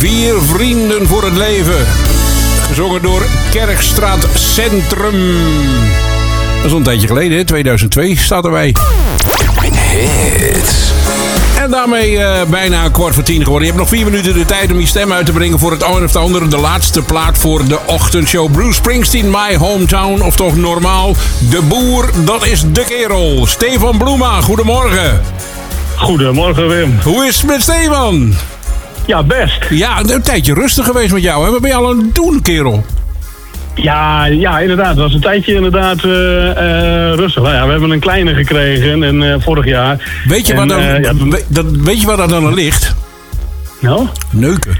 4 vrienden voor het leven. Gezongen door Kerkstraat Centrum. Dat is al een tijdje geleden, hè? 2002 staat erbij. Hits. En daarmee bijna 9:15 geworden. Je hebt nog 4 minuten de tijd om je stem uit te brengen voor het een of het ander. De laatste plaat voor de ochtendshow. Bruce Springsteen, My Hometown. Of toch normaal, De Boer, dat is de kerel. Stefan Bloema, goedemorgen. Goedemorgen, Wim. Hoe is het met Stefan? Ja, best. Ja, een tijdje rustig geweest met jou, hè? Wat ben je al aan het doen, kerel? Ja, inderdaad. Het was een tijdje inderdaad rustig. Nou ja, we hebben een kleine gekregen en vorig jaar. Weet je, weet je waar dat dan aan ligt? Nou? Neuken.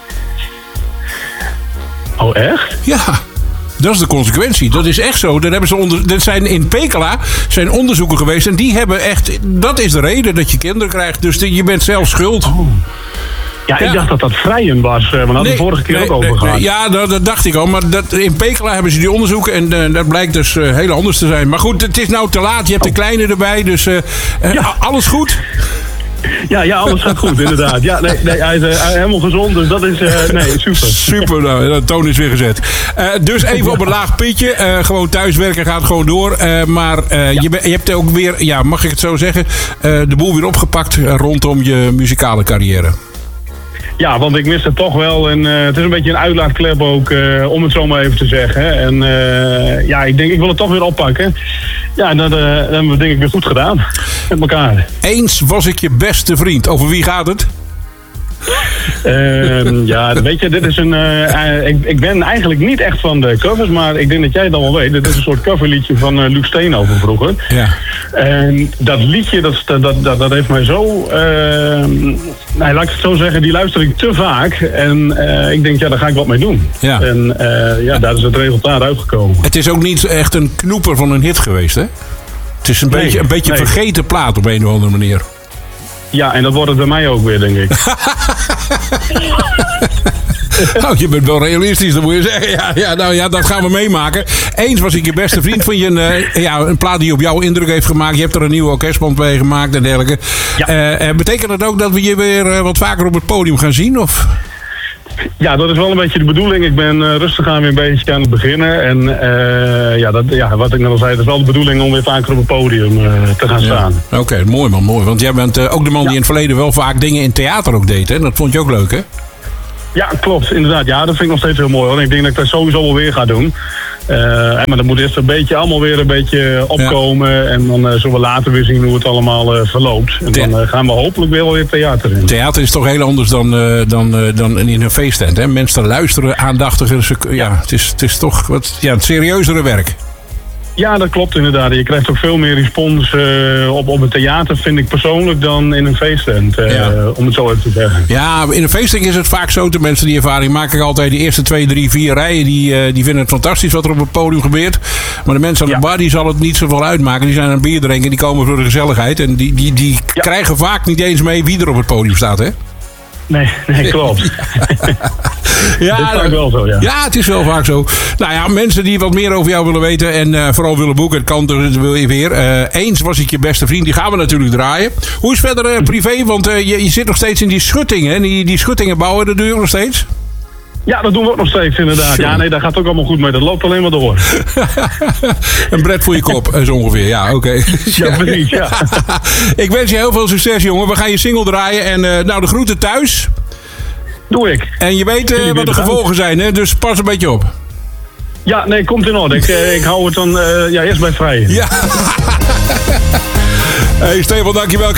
Oh, echt? Ja. Dat is de consequentie. Dat is echt zo. Dat zijn in Pekela zijn onderzoeken geweest. En die hebben echt... Dat is de reden dat je kinderen krijgt. Dus je bent zelf schuld. Oh. Ja, ik dacht dat dat vrijen was. We hadden de vorige keer ook over gehad. Ja, dat dacht ik al. Maar in Pekela hebben ze die onderzoeken. En dat blijkt dus heel anders te zijn. Maar goed, het is nou te laat. Je hebt de kleine erbij. Dus alles goed? Ja, alles gaat goed, inderdaad. Ja, nee, hij is helemaal gezond, dus dat is super. Super, nou, de toon is weer gezet. Dus even op een laag pitje. Gewoon thuiswerken gaat gewoon door. Maar je hebt ook weer, ja, mag ik het zo zeggen, de boel weer opgepakt rondom je muzikale carrière. Ja, want ik mis het toch wel. En het is een beetje een uitlaatklep ook, om het zo maar even te zeggen. En ik denk, ik wil het toch weer oppakken. Ja, en dat hebben we denk ik weer goed gedaan. Met elkaar. Eens was ik je beste vriend. Over wie gaat het? Weet je, dit is ik ben eigenlijk niet echt van de covers, maar ik denk dat jij het al wel weet. Dit is een soort coverliedje van Luc Steenhoven vroeger. Ja. En dat liedje, dat heeft mij zo... laat ik het zo zeggen, die luister ik te vaak. En ik denk, ja, daar ga ik wat mee doen. Ja. En daar is het resultaat uitgekomen. Het is ook niet echt een knoeper van een hit geweest, hè? Het is een beetje vergeten plaat op een of andere manier. Ja, en dat wordt het bij mij ook weer, denk ik. Nou, je bent wel realistisch, dat moet je zeggen. Ja, dat gaan we meemaken. Eens was ik je beste vriend. Vond je een plaat die op jou indruk heeft gemaakt. Je hebt er een nieuwe orkestband bij gemaakt en dergelijke. Ja. Betekent dat ook dat we je weer wat vaker op het podium gaan zien? Of? Ja, dat is wel een beetje de bedoeling. Ik ben rustig aan weer een beetje aan het beginnen. En wat ik net al zei, het is wel de bedoeling om weer vaker op het podium te gaan staan. Oké, mooi man, mooi. Want jij bent ook de man die in het verleden wel vaak dingen in theater ook deed, hè? Dat vond je ook leuk, hè? Ja, klopt, inderdaad. Ja, dat vind ik nog steeds heel mooi, hoor. Ik denk dat ik dat sowieso wel weer ga doen. Maar dat moet eerst allemaal weer een beetje opkomen. Ja. En dan zullen we later weer zien hoe het allemaal verloopt. En dan gaan we hopelijk weer theater in. Theater is toch heel anders dan in een feesttent, hè? Mensen luisteren aandachtiger. Het is toch wat het serieuzere werk. Ja, dat klopt inderdaad. Je krijgt ook veel meer respons op een theater, vind ik persoonlijk, dan in een feesttent. Om het zo even te zeggen. Ja, in een feesttent is het vaak zo. De mensen die ervaring maken altijd de eerste 2, 3, 4 rijen. Die vinden het fantastisch wat er op het podium gebeurt. Maar de mensen aan de bar, die zal het niet zoveel uitmaken. Die zijn aan het bier drinken, die komen voor de gezelligheid. En die krijgen vaak niet eens mee wie er op het podium staat, hè? Nee, klopt. Ja, dat is vaak wel zo, ja. Ja, het is wel vaak zo. Nou ja, mensen die wat meer over jou willen weten en vooral willen boeken, het kan dus wil je weer. Eens was ik je beste vriend, die gaan we natuurlijk draaien. Hoe is verder privé? Want je zit nog steeds in die schuttingen. Die schuttingen bouwen, dat doe je nog steeds? Ja, dat doen we ook nog steeds inderdaad. Ja, nee, daar gaat ook allemaal goed mee. Dat loopt alleen maar door. Een bret voor je kop, zo ongeveer. Ja, oké. Ja, precies, ja. Ik wens je heel veel succes, jongen. We gaan je single draaien. En de groeten thuis. Doe ik. En je weet wat de gevolgen zijn, hè? Dus pas een beetje op. Ja, nee, komt in orde. Ik hou het dan eerst bij vrij. Ja. Hey, Stefan, dankjewel.